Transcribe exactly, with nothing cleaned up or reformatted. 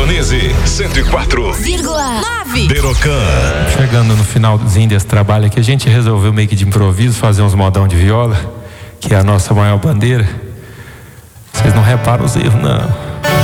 Sintonize cento e quatro vírgula nove. Berocan. Chegando no finalzinho desse trabalho aqui, a gente resolveu meio que de improviso fazer uns modão de viola, que é a nossa maior bandeira. Vocês não reparam os erros, não.